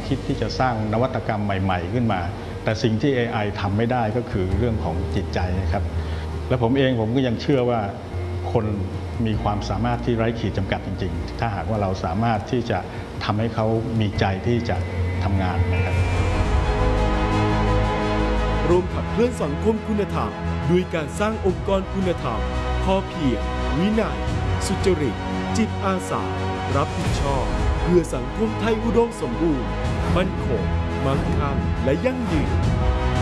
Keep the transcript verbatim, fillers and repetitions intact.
คิดที่จะสร้างนวัตกรรมใหม่ๆขึ้นมาแต่สิ่งที่ เอ ไอ ทำไม่ได้ก็คือเรื่องของจิตใจนะครับและผมเองผมก็ยังเชื่อว่าคนมีความสามารถที่ไร้ขีดจำกัดจริงๆถ้าหากว่าเราสามารถที่จะทำให้เขามีใจที่จะทำงานนะครับรวมขับเคลื่อนสังคมคุณธรรมด้วยการสร้างองค์กรคุณธรรมพอเพียงวินัยสุจริตจิตอาสารับผิดชอบเพื่อสังคมไทยอุดมสมบูรณ์มั่นคงมั่งคั่งและยั่งยืน